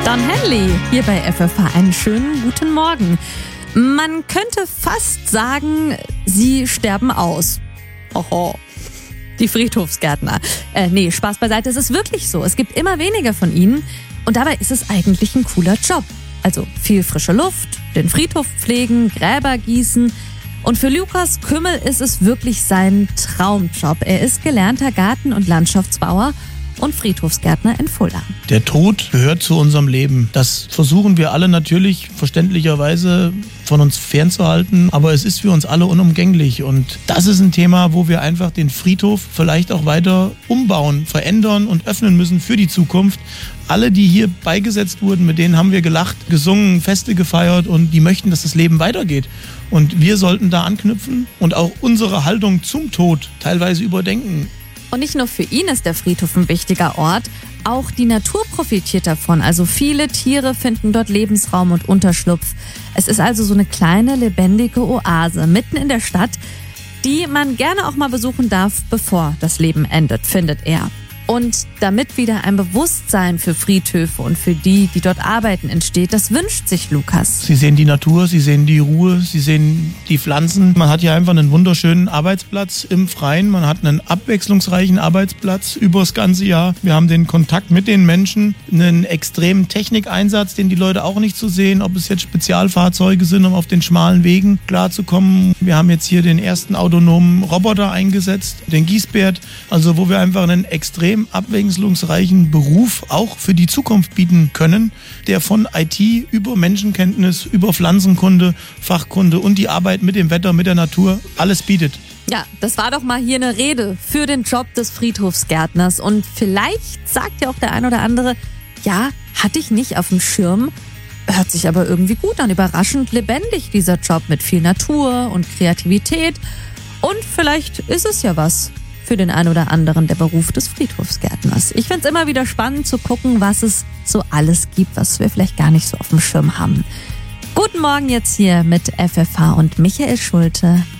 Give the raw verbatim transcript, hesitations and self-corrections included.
Don Henley hier bei F F H. Einen schönen guten Morgen. Man könnte fast sagen, sie sterben aus. Oho. Die Friedhofsgärtner. Äh, nee, Spaß beiseite, es ist wirklich so. Es gibt immer weniger von ihnen und dabei ist es eigentlich ein cooler Job. Also viel frische Luft, den Friedhof pflegen, Gräber gießen. Und für Lukas Kümmel ist es wirklich sein Traumjob. Er ist gelernter Garten- und Landschaftsbauer und Friedhofsgärtner in Fulda. Der Tod gehört zu unserem Leben. Das versuchen wir alle natürlich verständlicherweise von uns fernzuhalten, aber es ist für uns alle unumgänglich und das ist ein Thema, wo wir einfach den Friedhof vielleicht auch weiter umbauen, verändern und öffnen müssen für die Zukunft. Alle, die hier beigesetzt wurden, mit denen haben wir gelacht, gesungen, Feste gefeiert und die möchten, dass das Leben weitergeht. Und wir sollten da anknüpfen und auch unsere Haltung zum Tod teilweise überdenken. Und nicht nur für ihn ist der Friedhof ein wichtiger Ort, auch die Natur profitiert davon. Also viele Tiere finden dort Lebensraum und Unterschlupf. Es ist also so eine kleine, lebendige Oase mitten in der Stadt, die man gerne auch mal besuchen darf, bevor das Leben endet, findet er. Und damit wieder ein Bewusstsein für Friedhöfe und für die, die dort arbeiten, entsteht, das wünscht sich Lukas. Sie sehen die Natur, Sie sehen die Ruhe, Sie sehen die Pflanzen. Man hat hier einfach einen wunderschönen Arbeitsplatz im Freien. Man hat einen abwechslungsreichen Arbeitsplatz über das ganze Jahr. Wir haben den Kontakt mit den Menschen, einen extremen Technikeinsatz, den die Leute auch nicht so sehen, ob es jetzt Spezialfahrzeuge sind, um auf den schmalen Wegen klarzukommen. Wir haben jetzt hier den ersten autonomen Roboter eingesetzt, den Gießbert, also wo wir einfach einen extrem abwechslungsreichen Beruf auch für die Zukunft bieten können, der von I T über Menschenkenntnis, über Pflanzenkunde, Fachkunde und die Arbeit mit dem Wetter, mit der Natur alles bietet. Ja, das war doch mal hier eine Rede für den Job des Friedhofsgärtners und vielleicht sagt ja auch der ein oder andere, ja, hatte ich nicht auf dem Schirm, hört sich aber irgendwie gut an, überraschend lebendig dieser Job mit viel Natur und Kreativität und vielleicht ist es ja was für den einen oder anderen der Beruf des Friedhofsgärtners. Ich finde es immer wieder spannend zu gucken, was es so alles gibt, was wir vielleicht gar nicht so auf dem Schirm haben. Guten Morgen jetzt hier mit F F H und Michael Schulte.